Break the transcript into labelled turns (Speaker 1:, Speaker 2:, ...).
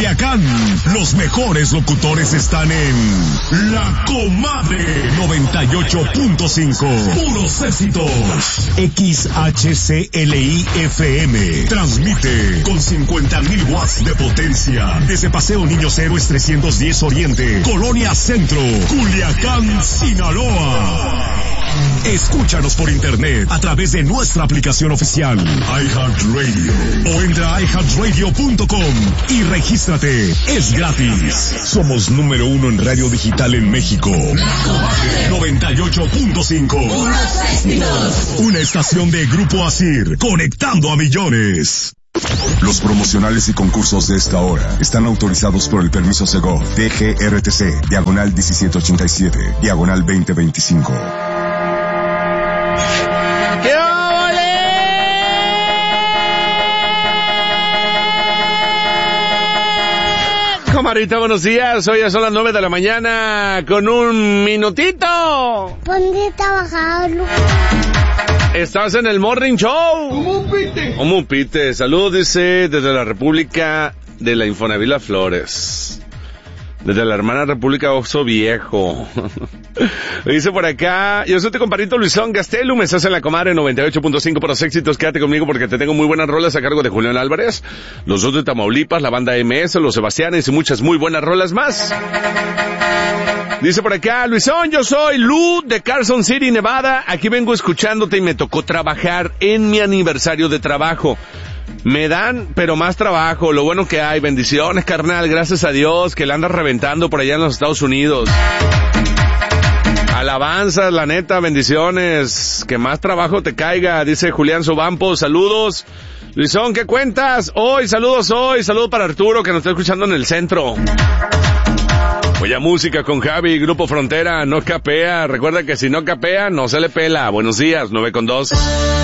Speaker 1: Culiacán. Los mejores locutores están en La Comadre 98.5. Puros éxitos. XHCLI FM. Transmite con 50,000 watts de potencia. Desde Paseo Niños Héroes 310 Oriente, Colonia Centro, Culiacán, Sinaloa. Escúchanos por internet a través de nuestra aplicación oficial iHeartRadio o entra a iHeartRadio.com y regístrate. Es gratis. Somos número 1 en radio digital en México. 98.5. Una estación de Grupo Asir, conectando a millones. Los promocionales y concursos de esta hora están autorizados por el permiso Segov DGRTC, diagonal 1787, diagonal 2025.
Speaker 2: ¡Qué ole! Comadrita, buenos días. Hoy ya son las 9 de la mañana con un minutito.
Speaker 3: ¿Dónde trabajar, Lucas?
Speaker 2: Estás en el Morning Show.
Speaker 4: Como un pite.
Speaker 2: Como un pite. Salud, dice, desde la República de la Infonavila Flores. Desde la hermana República Oso Viejo. Dice por acá, yo soy tu compadrito Luisón Gastelum, estás en La Comadre 98.5 por los éxitos, quédate conmigo porque te tengo muy buenas rolas a cargo de Julián Álvarez, los dos de Tamaulipas, la banda MS, los Sebastianes y muchas muy buenas rolas más. Dice por acá, Luisón, yo soy Lu de Carson City, Nevada, aquí vengo escuchándote y me tocó trabajar en mi aniversario de trabajo. Me dan, pero más trabajo, lo bueno que hay. Bendiciones, carnal, gracias a Dios, que la andas reventando por allá en los Estados Unidos. Alabanzas, la neta, bendiciones, que más trabajo te caiga, dice Julián Sobampo, saludos. Luisón, ¿qué cuentas? Saludos para Arturo, que nos está escuchando en el centro. Oye, a música con Javi, Grupo Frontera, no capea, recuerda que si no capea, no se le pela. Buenos días, 9:02.